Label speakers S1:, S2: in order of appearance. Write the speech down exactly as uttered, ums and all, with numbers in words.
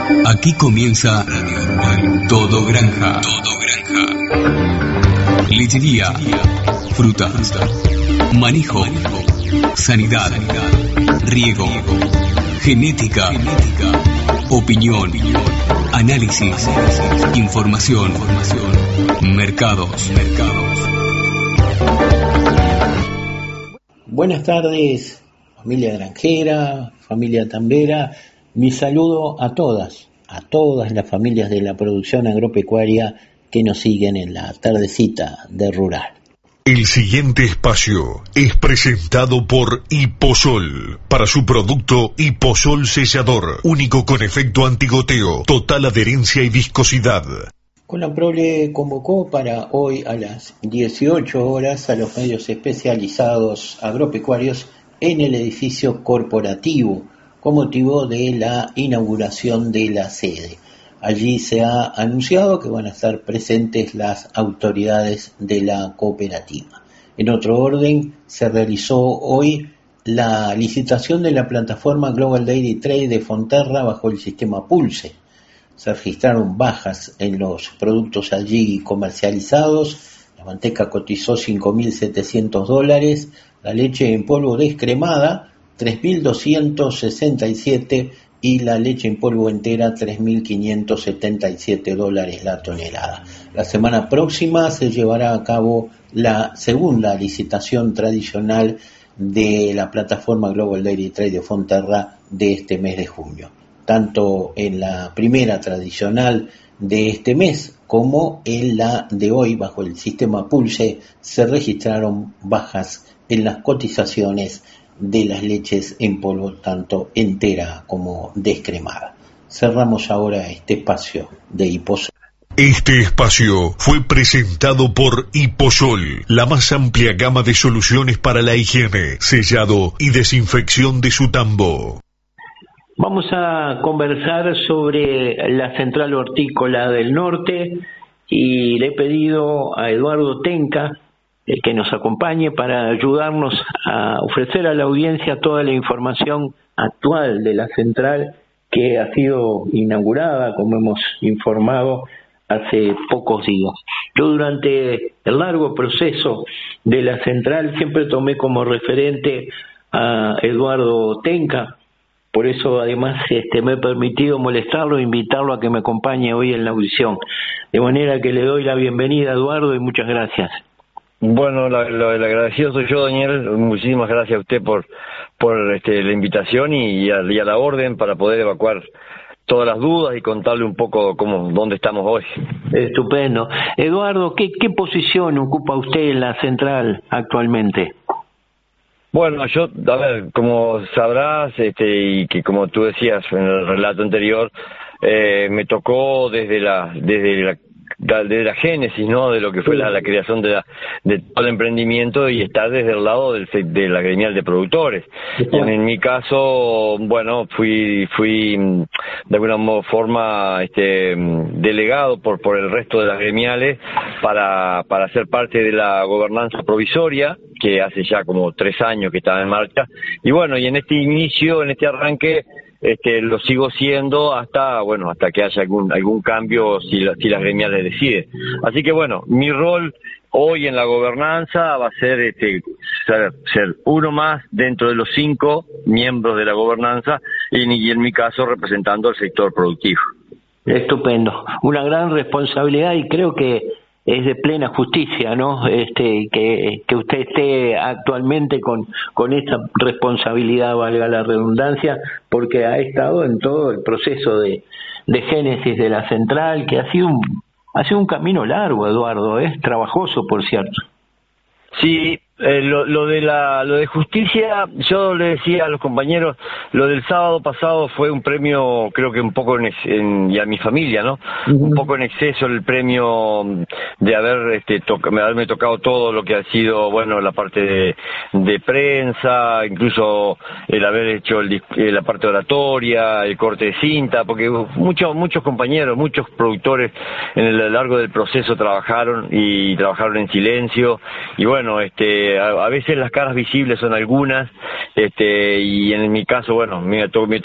S1: Aquí comienza Todo Granja. Todo Granja. Lechería, fruta, manejo, sanidad, riego, genética, opinión, análisis, información, mercados.
S2: Buenas tardes, familia granjera, familia tambera. Mi saludo a todas, a todas las familias de la producción agropecuaria que nos siguen en la tardecita de Rural.
S3: El siguiente espacio es presentado por Hiposol, para su producto Hiposol Sellador, único con efecto antigoteo, total adherencia y viscosidad.
S2: Conamprole convocó para hoy a las dieciocho horas a los medios especializados agropecuarios en el edificio corporativo, con motivo de la inauguración de la sede. Allí se ha anunciado que van a estar presentes las autoridades de la cooperativa. En otro orden, se realizó hoy la licitación de la plataforma Global Dairy Trade de Fonterra bajo el sistema Pulse. Se registraron bajas en los productos allí comercializados. La manteca cotizó cinco mil setecientos dólares, la leche en polvo descremada tres mil doscientos sesenta y siete y la leche en polvo entera tres mil quinientos setenta y siete dólares la tonelada. La semana próxima se llevará a cabo la segunda licitación tradicional de la plataforma Global Dairy Trade de Fonterra de este mes de junio. Tanto en la primera tradicional de este mes como en la de hoy bajo el sistema Pulse se registraron bajas en las cotizaciones de las leches en polvo, tanto entera como descremada. Cerramos ahora este espacio de Hiposol.
S3: Este espacio fue presentado por Hiposol, la más amplia gama de soluciones para la higiene, sellado y desinfección de su tambo.
S4: Vamos a conversar sobre la Central Hortícola del Norte y le he pedido a Eduardo Tenca eh, que nos acompañe para ayudarnos a ofrecer a la audiencia toda la información actual de la central que ha sido inaugurada, como hemos informado, hace pocos días. Yo durante el largo proceso de la central siempre tomé como referente a Eduardo Tenca. Por eso, además, este, me he permitido molestarlo e invitarlo a que me acompañe hoy en la audición. De manera que le doy la bienvenida a Eduardo y muchas gracias.
S5: Bueno, la, la, el agradecido soy yo, Daniel. Muchísimas gracias a usted por por este, la invitación y, y, a, y a la orden para poder evacuar todas las dudas y contarle un poco cómo dónde estamos hoy.
S4: Estupendo. Eduardo, ¿qué, qué posición ocupa usted en la central actualmente?
S5: Bueno, yo, a ver, como sabrás, este, y que como tú decías en el relato anterior, eh, me tocó desde la, desde la, desde la génesis, ¿no? De lo que fue la, la creación de, la, de todo el emprendimiento y estar desde el lado del, de la gremial de productores. Y en, en mi caso, bueno, fui, fui de alguna forma, este, delegado por, por el resto de las gremiales para, para ser parte de la gobernanza provisoria, que hace ya como tres años que estaba en marcha, y bueno, y en este inicio, en este arranque, este, lo sigo siendo hasta, bueno, hasta que haya algún, algún cambio si, la, si las gremiales deciden. Así que bueno, mi rol hoy en la gobernanza va a ser, este, ser, ser uno más dentro de los cinco miembros de la gobernanza, y, y en mi caso representando al sector productivo.
S4: Estupendo, una gran responsabilidad y creo que es de plena justicia, ¿no? Este, que, que usted esté actualmente con, con esta responsabilidad, valga la redundancia, porque ha estado en todo el proceso de, de génesis de la central, que ha sido un, ha sido un camino largo, Eduardo, es trabajoso, por cierto.
S5: Sí, eh, lo, lo de la, lo de justicia, yo le decía a los compañeros, lo del sábado pasado fue un premio, creo que un poco en, en y a mi familia, ¿no? Uh-huh. Un poco en exceso el premio de haber, este, to, haberme tocado todo lo que ha sido, bueno, la parte de, de prensa, incluso el haber hecho el, la parte oratoria, el corte de cinta, porque muchos, muchos compañeros, muchos productores en el, a lo largo del proceso trabajaron y trabajaron en silencio, y bueno, este, a, a veces las caras visibles son algunas, este, y en mi caso, bueno, me tocó